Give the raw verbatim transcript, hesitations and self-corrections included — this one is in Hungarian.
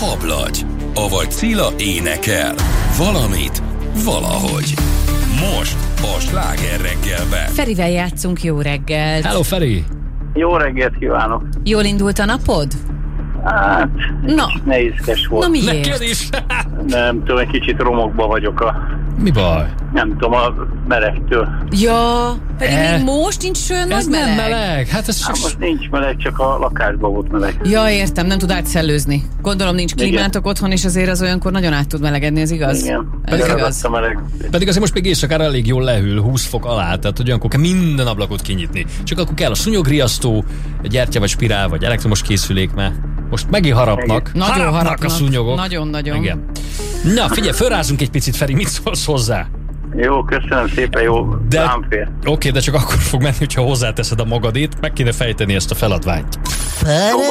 hablagy, avagy Cilla énekel. Valamit, valahogy. Most a Sláger reggelben. Ferivel játszunk, jó reggelt. Hello, Feri! Jó reggelt kívánok! Jól indult a napod? Hát, Na. nehézkes volt. Na miért? Neked is? Nem tudom, egy kicsit romokba vagyok a... Mi baj? Nem tudom, a melegtől. Ja, pedig E, még most nincs olyan nagy Ez meleg. nem meleg. Hát ez Hát csak... most nincs meleg, csak a lakásban volt meleg. Ja, értem, nem tud átszellőzni. Gondolom nincs klímátok otthon, és azért az olyankor nagyon át tud melegedni, ez igaz? Igen, Ez igaz. a meleg. Pedig azért most még éjszakára elég jól lehűl, húsz fok alá, tehát hogy olyankor kell minden ablakot kinyitni. Csak akkor kell a szúnyogriasztó, gyertya vagy spirál, vagy elektromos készülék, mert most megint harapnak. Nagyon harapnak, harapnak a szúnyogok. Nagyon-nagyon. Igen. Na, figyelj, fölrázunk egy picit, Feri, mit szólsz hozzá? Jó, köszönöm szépen, jó, De, rám fér. oké, de csak akkor fog menni, hogyha hozzáteszed a magadét, meg kéne fejteni ezt a feladványt. Jó,